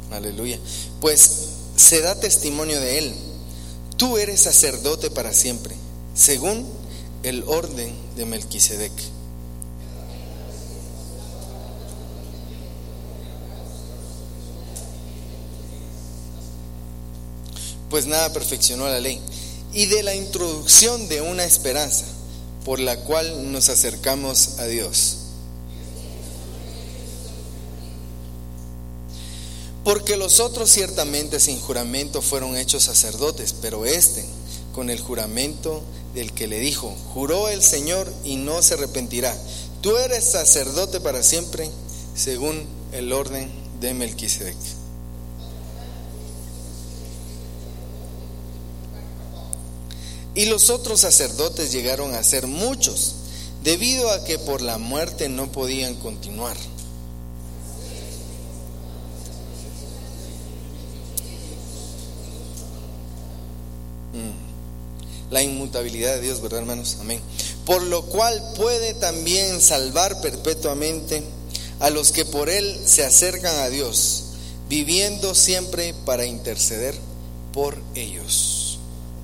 Aleluya. Pues se da testimonio de él: tú eres sacerdote para siempre, según el orden de Melquisedec. Pues nada perfeccionó la ley, y de la introducción de una esperanza por la cual nos acercamos a Dios. Porque los otros ciertamente sin juramento fueron hechos sacerdotes, pero este con el juramento del que le dijo: juró el Señor y no se arrepentirá, tú eres sacerdote para siempre, según el orden de Melquisedec. Y los otros sacerdotes llegaron a ser muchos, debido a que por la muerte no podían continuar. La inmutabilidad de Dios, ¿verdad, hermanos? Amén. Por lo cual puede también salvar perpetuamente a los que por él se acercan a Dios, viviendo siempre para interceder por ellos.